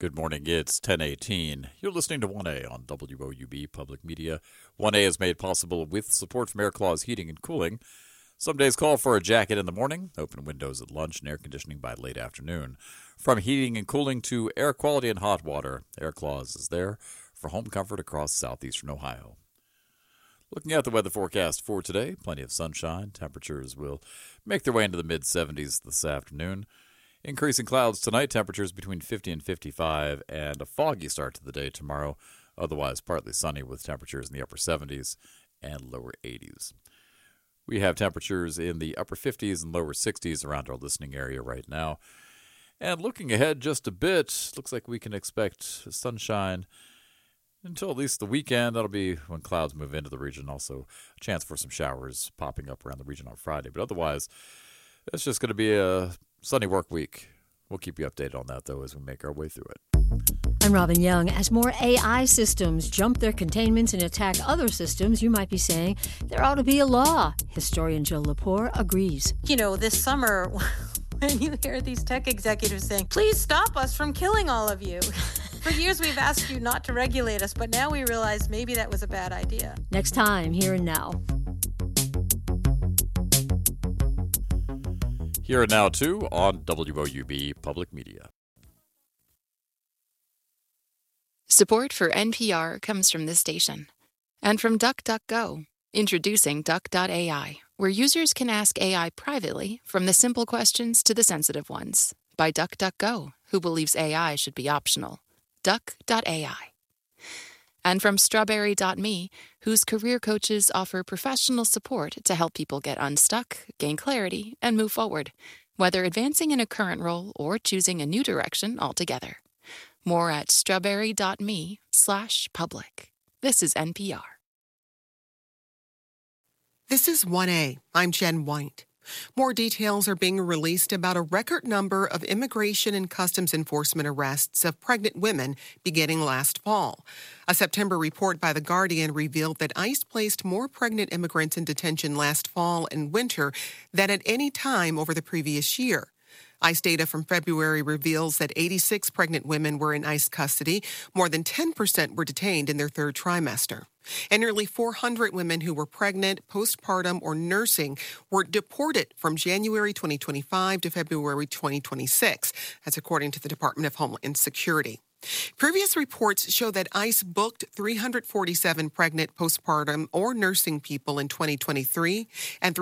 Good morning. It's 10:18. You're listening to 1A on WOUB Public Media. 1A is made possible with support from Air Claws Heating and Cooling. Some days call for a jacket in the morning, open windows at lunch, and air conditioning by late afternoon. From heating and cooling to air quality and hot water, Air Claws is there for home comfort across southeastern Ohio. Looking at the weather forecast for today, plenty of sunshine. Temperatures will make their way into the mid-70s this afternoon. Increasing clouds tonight, temperatures between 50 and 55, and a foggy start to the day tomorrow. Otherwise, partly sunny with temperatures in the upper 70s and lower 80s. We have temperatures in the upper 50s and lower 60s around our listening area right now. And looking ahead just a bit, looks like we can expect sunshine until at least the weekend. That'll be when clouds move into the region. Also, a chance for some showers popping up around the region on Friday. But otherwise, it's just going to be a sunny work week. We'll keep you updated on that, though, as we make our way through it. I'm Robin Young. As more AI systems jump their containments and attack other systems, you might be saying there ought to be a law. Historian Jill Lepore agrees. You know, this summer, when you hear these tech executives saying, please stop us from killing all of you. For years, we've asked you not to regulate us, but now we realize maybe that was a bad idea. Next time, Here and Now. Here and Now, too, on WOUB Public Media. Support for NPR comes from this station and from DuckDuckGo, introducing Duck.ai, where users can ask AI privately from the simple questions to the sensitive ones by DuckDuckGo, who believes AI should be optional. Duck.ai. And from Strawberry.me, whose career coaches offer professional support to help people get unstuck, gain clarity, and move forward, whether advancing in a current role or choosing a new direction altogether. More at strawberry.me/public. This is NPR. This is 1A. I'm Jen White. More details are being released about a record number of Immigration and Customs Enforcement arrests of pregnant women beginning last fall. A September report by The Guardian revealed that ICE placed more pregnant immigrants in detention last fall and winter than at any time over the previous year. ICE data from February reveals that 86 pregnant women were in ICE custody. More than 10% were detained in their third trimester. And nearly 400 women who were pregnant, postpartum, or nursing were deported from January 2025 to February 2026. That's according to the Department of Homeland Security. Previous reports show that ICE booked 347 pregnant, postpartum, or nursing people in 2023 and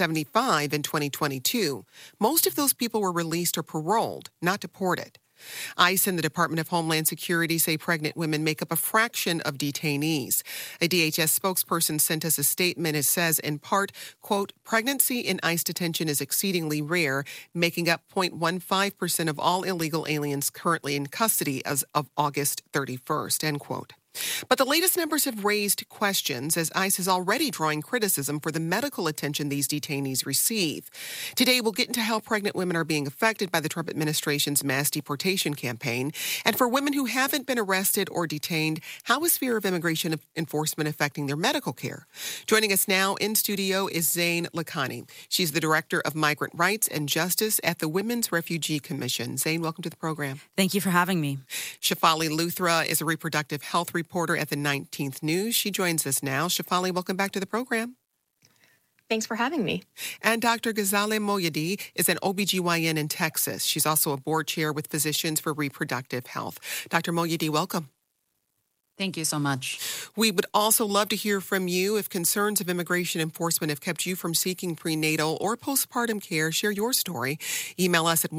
375 in 2022. Most of those people were released or paroled, not deported. ICE and the Department of Homeland Security say pregnant women make up a fraction of detainees. A DHS spokesperson sent us a statement. It says, in part, quote, pregnancy in ICE detention is exceedingly rare, making up 0.15% of all illegal aliens currently in custody as of August 31st, end quote. But the latest numbers have raised questions as ICE is already drawing criticism for the medical attention these detainees receive. Today, we'll get into how pregnant women are being affected by the Trump administration's mass deportation campaign. And for women who haven't been arrested or detained, how is fear of immigration enforcement affecting their medical care? Joining us now in studio is Zain Lakhani. She's the Director of Migrant Rights and Justice at the Women's Refugee Commission. Zain, welcome to the program. Thank you for having me. Shefali Luthra is a reproductive health reporter at the 19th News. She joins us now. Shefali, welcome back to the program. Thanks for having me. And Dr. Ghazaleh Moayyedi is an OBGYN in Texas. She's also a board chair with Physicians for Reproductive Health. Dr. Moayyedi, welcome. Thank you so much. We would also love to hear from you. If concerns of immigration enforcement have kept you from seeking prenatal or postpartum care, share your story. Email us at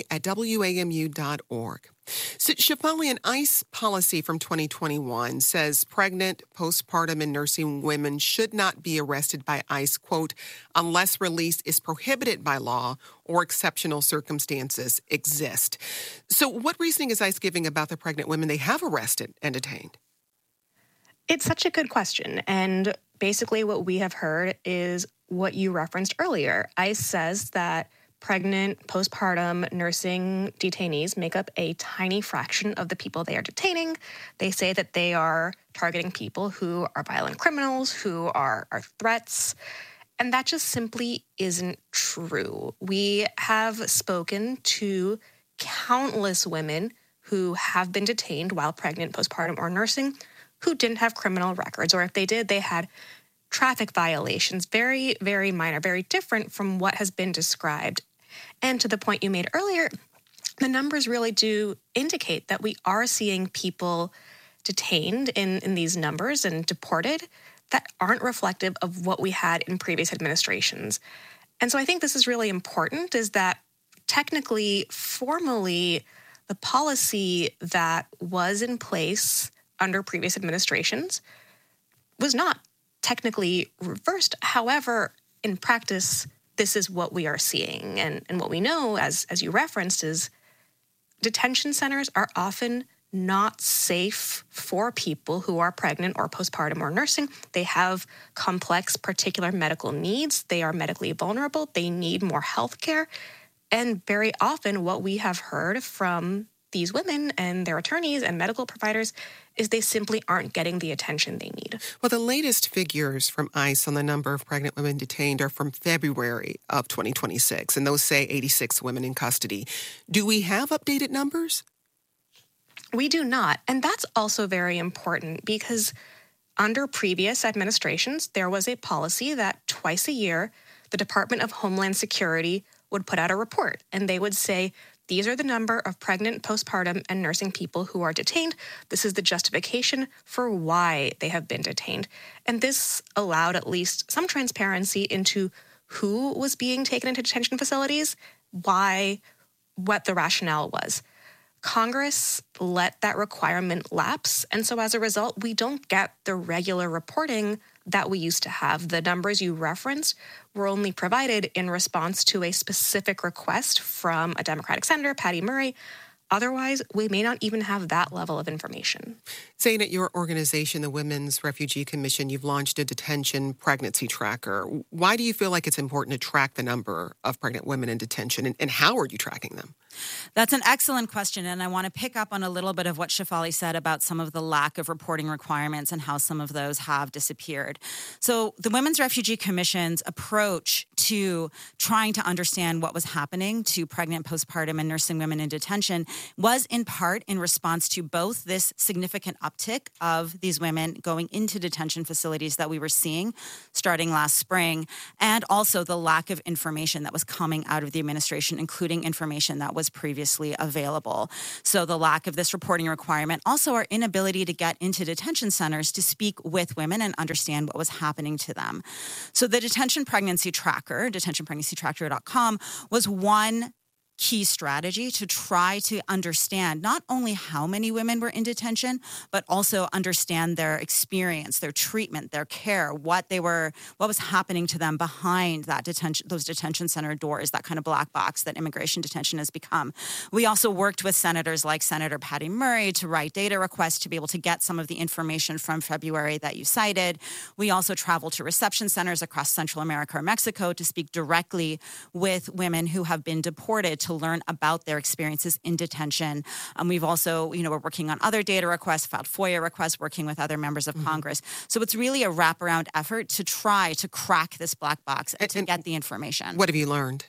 1a@wamu.org. So, Shefali, an ICE policy from 2021 says pregnant, postpartum, and nursing women should not be arrested by ICE, quote, unless release is prohibited by law or exceptional circumstances exist. So what reasoning is ICE giving about the pregnant women they have arrested and detained? It's such a good question. And basically what we have heard is what you referenced earlier. ICE says that pregnant, postpartum, nursing detainees make up a tiny fraction of the people they are detaining. They say that they are targeting people who are violent criminals, who are threats. And that just simply isn't true. We have spoken to countless women who have been detained while pregnant, postpartum, or nursing who didn't have criminal records, or if they did, they had traffic violations, very, very minor, very different from what has been described. And to the point you made earlier, the numbers really do indicate that we are seeing people detained in these numbers and deported that aren't reflective of what we had in previous administrations. And so I think this is really important, is that technically, formally, the policy that was in place under previous administrations was not technically reversed. However, in practice, this is what we are seeing. And what we know, as you referenced, is detention centers are often not safe for people who are pregnant or postpartum or nursing. They have complex particular medical needs. They are medically vulnerable. They need more health care. And very often what we have heard from these women and their attorneys and medical providers is they simply aren't getting the attention they need. Well, the latest figures from ICE on the number of pregnant women detained are from February of 2026, and those say 86 women in custody. Do we have updated numbers? We do not. And that's also very important because under previous administrations, there was a policy that twice a year, the Department of Homeland Security would put out a report, and they would say, these are the number of pregnant, postpartum, and nursing people who are detained. This is the justification for why they have been detained. And this allowed at least some transparency into who was being taken into detention facilities, why, what the rationale was. Congress let that requirement lapse, and so as a result, we don't get the regular reporting that we used to have. The numbers you referenced were only provided in response to a specific request from a Democratic senator, Patty Murray. Otherwise, we may not even have that level of information. Saying at your organization, the Women's Refugee Commission, you've launched a detention pregnancy tracker. Why do you feel like it's important to track the number of pregnant women in detention, and how are you tracking them? That's an excellent question, and I want to pick up on a little bit of what Shefali said about some of the lack of reporting requirements and how some of those have disappeared. So the Women's Refugee Commission's approach to trying to understand what was happening to pregnant, postpartum, and nursing women in detention was in part in response to both this significant uptick of these women going into detention facilities that we were seeing starting last spring, and also the lack of information that was coming out of the administration, including information that was previously available. So the lack of this reporting requirement, also our inability to get into detention centers to speak with women and understand what was happening to them. So the Detention Pregnancy Tracker, detentionpregnancytracker.com, was one key strategy to try to understand not only how many women were in detention, but also understand their experience, their treatment, their care, what was happening to them behind that those detention center doors, that kind of black box that immigration detention has become. We also worked with senators like Senator Patty Murray to write data requests to be able to get some of the information from February that you cited. We also traveled to reception centers across Central America or Mexico to speak directly with women who have been deported to learn about their experiences in detention. We've also, we're working on other data requests, filed FOIA requests, working with other members of Congress. So it's really a wraparound effort to try to crack this black box and to get the information. What have you learned?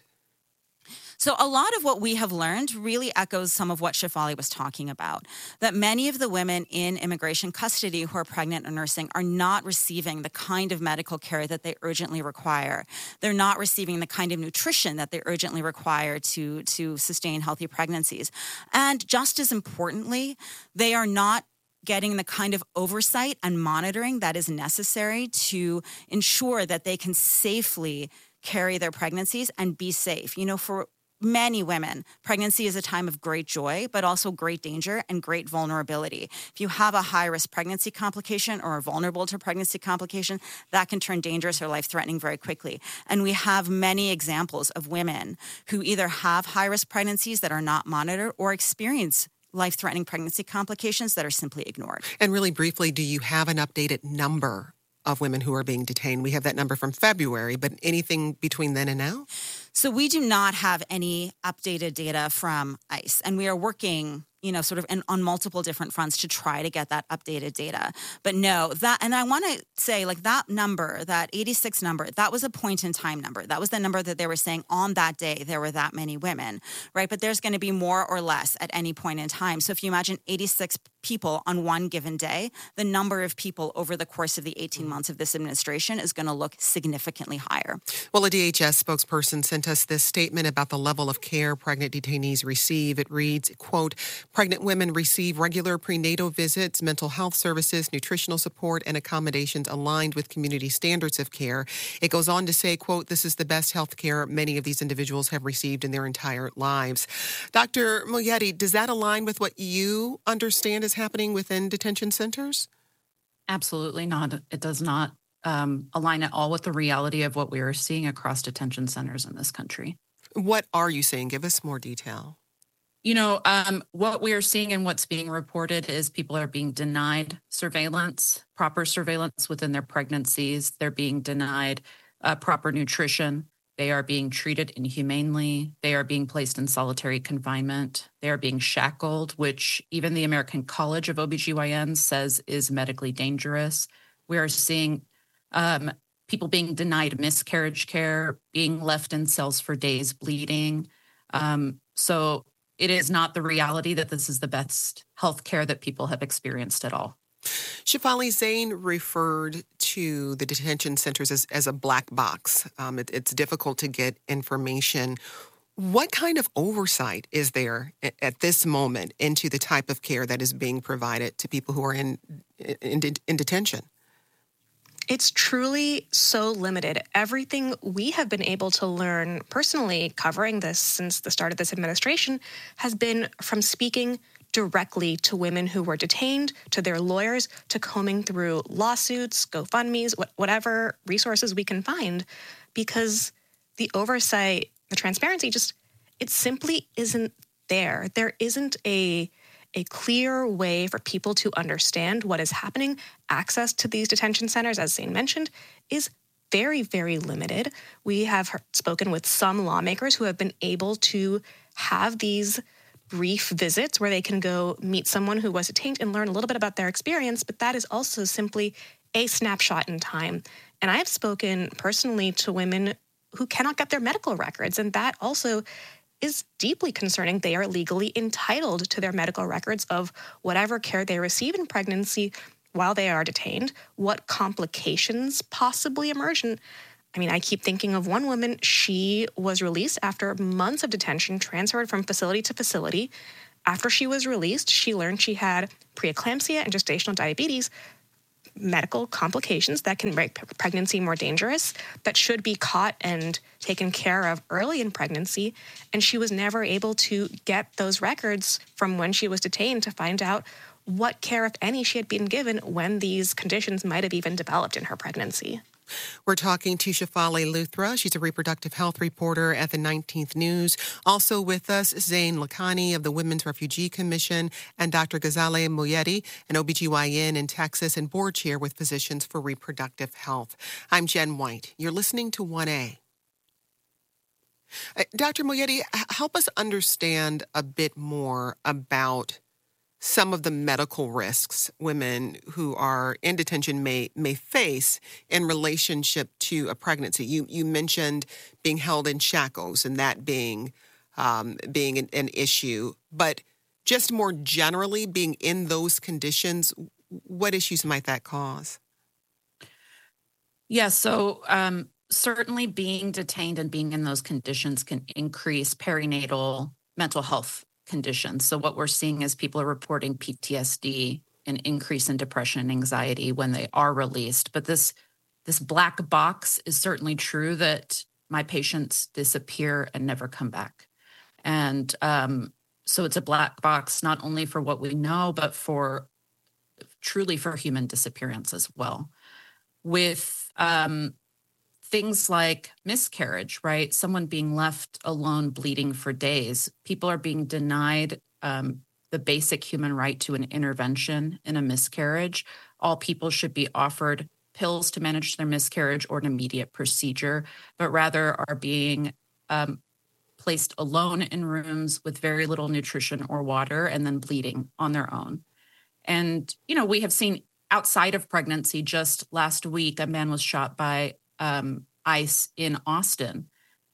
So a lot of what we have learned really echoes some of what Shefali was talking about, that many of the women in immigration custody who are pregnant or nursing are not receiving the kind of medical care that they urgently require. They're not receiving the kind of nutrition that they urgently require to sustain healthy pregnancies. And just as importantly, they are not getting the kind of oversight and monitoring that is necessary to ensure that they can safely carry their pregnancies and be safe. For many women, pregnancy is a time of great joy, but also great danger and great vulnerability. If you have a high-risk pregnancy complication or are vulnerable to pregnancy complication, that can turn dangerous or life-threatening very quickly. And we have many examples of women who either have high-risk pregnancies that are not monitored or experience life-threatening pregnancy complications that are simply ignored. And really briefly, do you have an updated number of women who are being detained? We have that number from February, but anything between then and now? So we do not have any updated data from ICE, and we are working sort of on multiple different fronts to try to get that updated data. But no, and I want to say, like, that number, that 86 number, that was a point in time number. That was the number that they were saying on that day there were that many women, right? But there's going to be more or less at any point in time. So if you imagine 86 people on one given day, the number of people over the course of the 18 months of this administration is going to look significantly higher. Well, a DHS spokesperson sent us this statement about the level of care pregnant detainees receive. It reads, quote, pregnant women receive regular prenatal visits, mental health services, nutritional support, and accommodations aligned with community standards of care. It goes on to say, quote, this is the best health care many of these individuals have received in their entire lives. Dr. Moyedi, does that align with what you understand is happening within detention centers? Absolutely not. It does not align at all with the reality of what we are seeing across detention centers in this country. What are you seeing? Give us more detail. What we are seeing and what's being reported is people are being denied surveillance, proper surveillance within their pregnancies. They're being denied proper nutrition. They are being treated inhumanely. They are being placed in solitary confinement. They are being shackled, which even the American College of OBGYNs says is medically dangerous. We are seeing people being denied miscarriage care, being left in cells for days bleeding. So it is not the reality that this is the best health care that people have experienced at all. Shefali Zain referred to the detention centers as a black box. It's difficult to get information. What kind of oversight is there at this moment into the type of care that is being provided to people who are in detention? It's truly so limited. Everything we have been able to learn personally covering this since the start of this administration has been from speaking directly to women who were detained, to their lawyers, to combing through lawsuits, GoFundMes, whatever resources we can find, because the oversight, the transparency, it simply isn't there. There isn't a clear way for people to understand what is happening. Access to these detention centers, as Zain mentioned, is very, very limited. We have spoken with some lawmakers who have been able to have these brief visits where they can go meet someone who was detained and learn a little bit about their experience, but that is also simply a snapshot in time. And I have spoken personally to women who cannot get their medical records, and that also is deeply concerning. They are legally entitled to their medical records of whatever care they receive in pregnancy while they are detained, what complications possibly emerge. And I keep thinking of one woman. She was released after months of detention, transferred from facility to facility. After she was released, she learned she had preeclampsia and gestational diabetes, medical complications that can make pregnancy more dangerous, that should be caught and taken care of early in pregnancy. And she was never able to get those records from when she was detained to find out what care, if any, she had been given when these conditions might have even developed in her pregnancy. We're talking to Shefali Luthra. She's a reproductive health reporter at the 19th News. Also with us, Zain Lakhani of the Women's Refugee Commission and Dr. Ghazaleh Moyedi, an OBGYN in Texas and board chair with Physicians for Reproductive Health. I'm Jen White. You're listening to 1A. Dr. Moyedi, help us understand a bit more about some of the medical risks women who are in detention may face in relationship to a pregnancy. You mentioned being held in shackles and that being an issue, but just more generally being in those conditions, what issues might that cause? Yeah, so certainly being detained and being in those conditions can increase perinatal mental health conditions. So what we're seeing is people are reporting PTSD, an increase in depression and anxiety when they are released. But this black box is certainly true that my patients disappear and never come back. And so it's a black box, not only for what we know, but truly for human disappearance as well. With things like miscarriage, right? Someone being left alone bleeding for days. People are being denied the basic human right to an intervention in a miscarriage. All people should be offered pills to manage their miscarriage or an immediate procedure, but rather are being placed alone in rooms with very little nutrition or water and then bleeding on their own. And, we have seen outside of pregnancy, just last week, a man was shot by ICE in Austin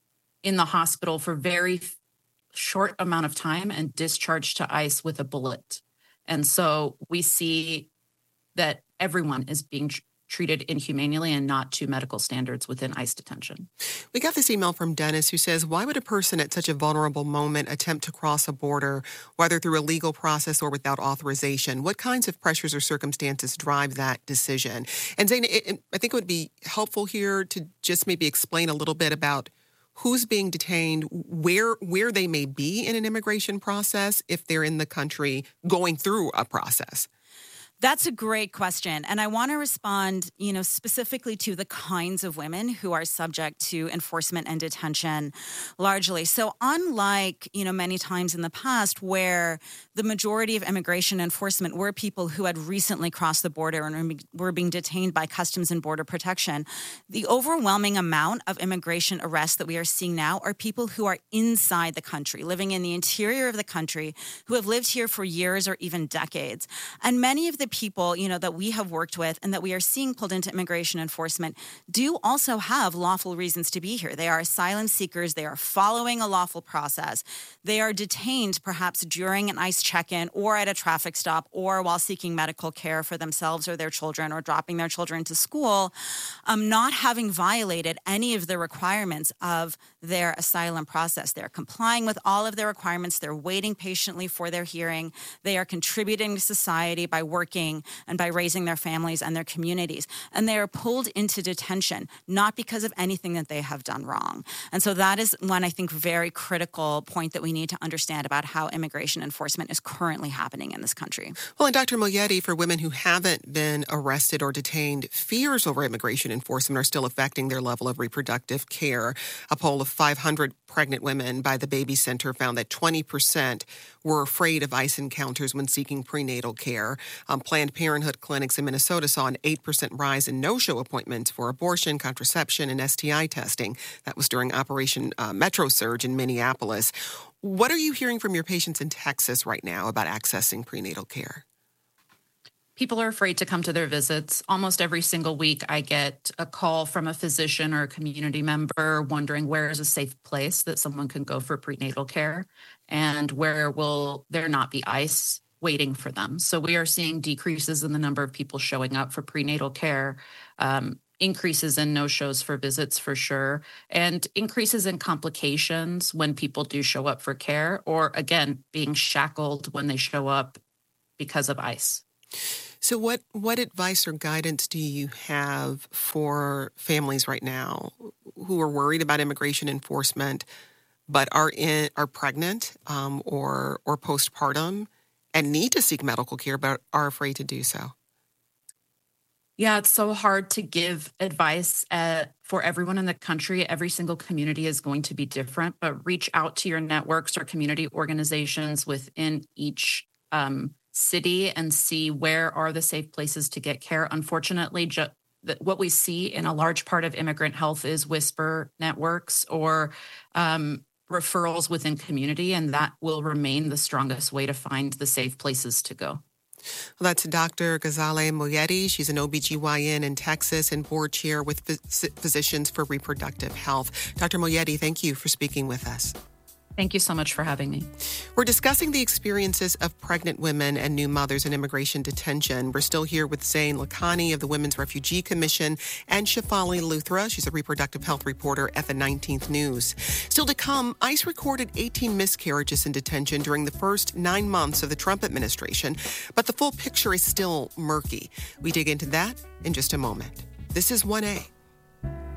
in the hospital for very short amount of time and discharged to ICE with a bullet. And so we see that everyone is being treated inhumanely and not to medical standards within ICE detention. We got this email from Dennis who says, why would a person at such a vulnerable moment attempt to cross a border, whether through a legal process or without authorization? What kinds of pressures or circumstances drive that decision? And Zane, I think it would be helpful here to just maybe explain a little bit about who's being detained, where they may be in an immigration process if they're in the country going through a process. That's a great question. And I want to respond, specifically to the kinds of women who are subject to enforcement and detention largely. So unlike, many times in the past where the majority of immigration enforcement were people who had recently crossed the border and were being detained by Customs and Border Protection, the overwhelming amount of immigration arrests that we are seeing now are people who are inside the country, living in the interior of the country, who have lived here for years or even decades. And many of the people, that we have worked with and that we are seeing pulled into immigration enforcement do also have lawful reasons to be here. They are asylum seekers. They are following a lawful process. They are detained perhaps during an ICE check-in or at a traffic stop or while seeking medical care for themselves or their children or dropping their children to school, not having violated any of the requirements of their asylum process. They're complying with all of their requirements. They're waiting patiently for their hearing. They are contributing to society by working and by raising their families and their communities. And they are pulled into detention, not because of anything that they have done wrong. And so that is one, I think, very critical point that we need to understand about how immigration enforcement is currently happening in this country. Well, and Dr. Moyedi, for women who haven't been arrested or detained, fears over immigration enforcement are still affecting their level of reproductive care. A poll of 500 pregnant women by the Baby Center found that 20% were afraid of ICE encounters when seeking prenatal care. Planned Parenthood clinics in Minnesota saw an 8% rise in no-show appointments for abortion, contraception, and STI testing. That was during Operation Metro Surge in Minneapolis. What are you hearing from your patients in Texas right now about accessing prenatal care? People are afraid to come to their visits. Almost every single week, I get a call from a physician or a community member wondering where is a safe place that someone can go for prenatal care and where will there not be ICE waiting for them. So we are seeing decreases in the number of people showing up for prenatal care, increases in no-shows for visits for sure, and increases in complications when people do show up for care, or again, being shackled when they show up because of ICE. So what advice or guidance do you have for families right now who are worried about immigration enforcement but are pregnant or postpartum and need to seek medical care but are afraid to do so? Yeah, it's so hard to give advice for everyone in the country. Every single community is going to be different, but reach out to your networks or community organizations within each city and see where are the safe places to get care. Unfortunately, what we see in a large part of immigrant health is whisper networks or referrals within community, and that will remain the strongest way to find the safe places to go. Well, that's Dr. Ghazaleh Moyedi. She's an OBGYN in Texas and board chair with Physicians for Reproductive Health. Dr. Moyedi, thank you for speaking with us. Thank you so much for having me. We're discussing the experiences of pregnant women and new mothers in immigration detention. We're still here with Zain Lakhani of the Women's Refugee Commission and Shefali Luthra. She's a reproductive health reporter at the 19th News. Still to come, ICE recorded 18 miscarriages in detention during the first 9 months of the Trump administration, but the full picture is still murky. We dig into that in just a moment. This is 1A.